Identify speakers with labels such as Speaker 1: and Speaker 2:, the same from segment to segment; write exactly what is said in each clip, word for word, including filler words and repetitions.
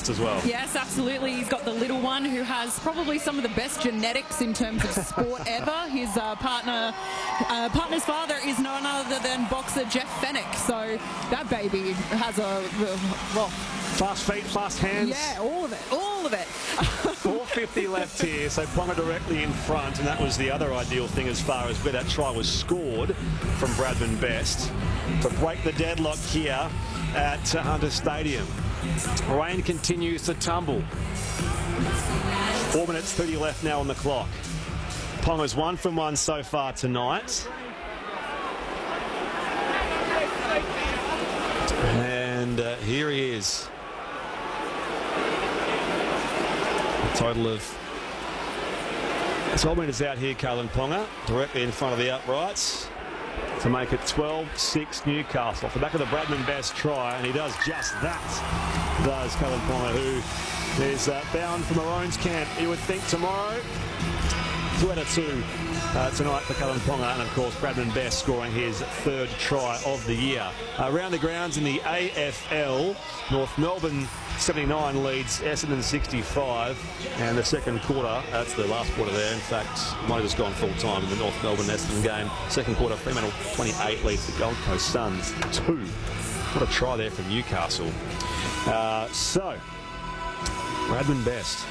Speaker 1: as well.
Speaker 2: Yes, absolutely. He's got the little one who has probably some of the best genetics in terms of sport ever. His uh, partner, uh, partner's father is none other than boxer Jeff Fennick. So that baby has a, uh, well...
Speaker 1: Fast feet, fast hands.
Speaker 2: Yeah, all of it, all of it.
Speaker 1: four fifty left here, so Ponga directly in front, and that was the other ideal thing as far as where that try was scored from Bradman Best to break the deadlock here at Hunter Stadium. Rain continues to tumble. Four minutes thirty left now on the clock. Ponga's one from one so far tonight. And uh, here he is. A total of twelve metres out here, Kalyn Ponga, directly in front of the uprights to make it twelve six Newcastle. Off the back of the Bradman Best try, and he does just that, does Kalyn Ponga, who is uh, bound for Maroons camp, you would think, tomorrow. Two out of two uh, tonight for Kalyn Ponga, and of course Bradman Best scoring his third try of the year. Uh, around the grounds in the A F L, North Melbourne seventy-nine leads Essendon sixty-five, and the second quarter, that's the last quarter there, in fact, might have just gone full time in the North Melbourne Essendon game. Second quarter, Fremantle twenty-eight leads the Gold Coast Suns two. What a try there from Newcastle. Uh, so, Bradman Best.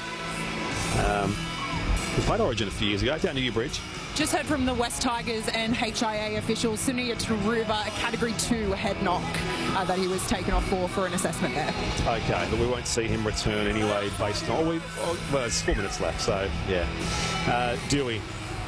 Speaker 1: Um, We played Origin a few years ago down New Bridge.
Speaker 2: Just heard from the West Tigers and H I A officials, Sunia Taruva, a Category two head knock uh, that he was taken off for for an assessment there.
Speaker 1: Okay, but we won't see him return anyway based on... Oh, we, oh, well, there's four minutes left, so, yeah. Uh, Dewey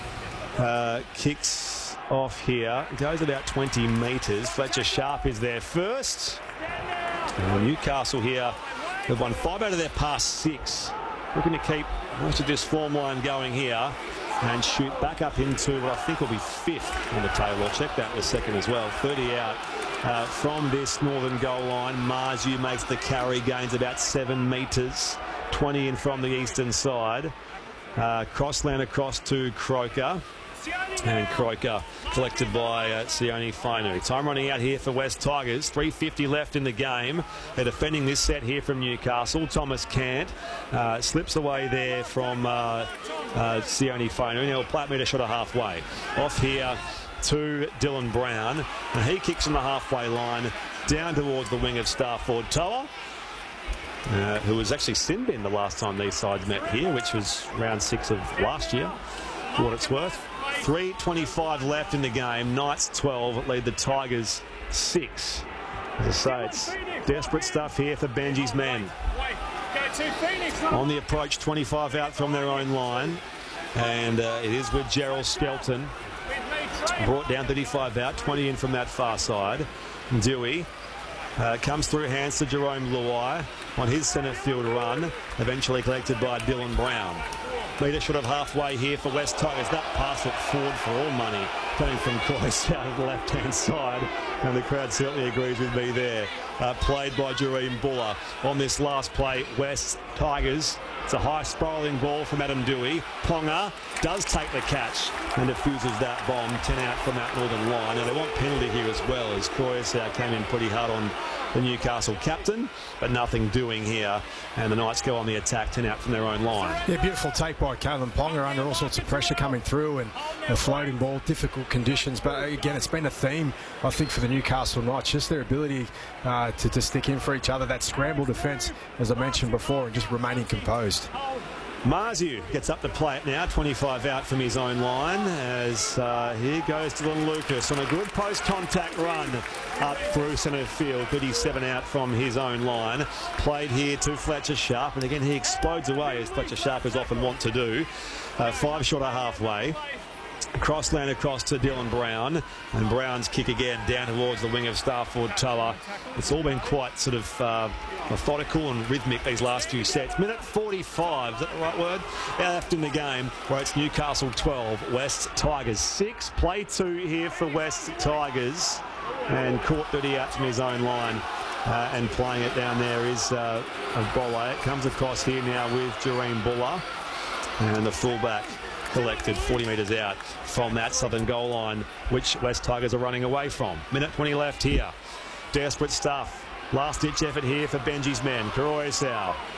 Speaker 1: uh, kicks off here. Goes about twenty metres. Fletcher Sharp is there first. And Newcastle here have won five out of their past six. Looking to keep most of this form line going here and shoot back up into what I think will be fifth on the table. I'll check that in a second as well. thirty out uh, from this northern goal line. Marzu makes the carry, gains about seven metres. twenty in from the eastern side. Uh, Crossland across to Croker. And Croker collected by uh, Sione Fainu. Time running out here for West Tigers. three fifty left in the game. They're defending this set here from Newcastle. Thomas Cant uh, slips away there from uh, uh, Sione Fainu. Now Platt meter shot a halfway. Off here to Dylan Brown. And he kicks on the halfway line down towards the wing of star forward Toa. Uh, who was actually sin bin the last time these sides met here, which was round six of last year, for what it's worth. three twenty-five left in the game. Knights twelve lead the Tigers six. As I say, it's desperate stuff here for Benji's men. On the approach, twenty-five out from their own line. And uh, it is with Gerald Skelton. Brought down thirty-five out, twenty in from that far side. Dewey uh, comes through hands to Jerome Luai on his centre field run. Eventually collected by Dylan Brown. Metre short of halfway here for West Tigers. That pass looked forward for all money, coming from Coyce out of the left-hand side, and the crowd certainly agrees with me there. Uh, played by Jareem Buller on this last play. West Tigers. It's a high spiralling ball from Adam Dewey. Ponga does take the catch and diffuses that bomb. ten out from that northern line. Now they want penalty here as well, as Coyce uh, came in pretty hard on the Newcastle captain, but nothing doing here, and the Knights go on the attack. ten out from their own line.
Speaker 3: Yeah, beautiful take by Kalyn Ponga under all sorts of pressure coming through, and a floating ball, difficult conditions, but again it's been a theme I think for the Newcastle Knights, just their ability uh, to, to stick in for each other, that scramble defence as I mentioned before, and just remaining composed.
Speaker 1: Marzu gets up to play it now, twenty-five out from his own line, as uh, here goes Dylan Lucas on a good post-contact run up through centre field. thirty-seven out from his own line. Played here to Fletcher Sharp, and again he explodes away, as Fletcher Sharp is often want to do. Uh, five short of halfway. Crossland across to Dylan Brown, and Brown's kick again down towards the wing of star forward Toa. It's all been quite sort of uh, methodical and rhythmic these last few sets. Minute forty-five, is that the right word? Left in the game, where it's Newcastle twelve, West Tigers six. Play two here for West Tigers, and caught thirty out from his own line. Uh, and playing it down there is uh, Bolle. It comes across here now with Jareem Buller, and the fullback collected forty metres out from that southern goal line, which West Tigers are running away from. Minute twenty left here. Desperate stuff. Last ditch effort here for Benji's men. Kuroisau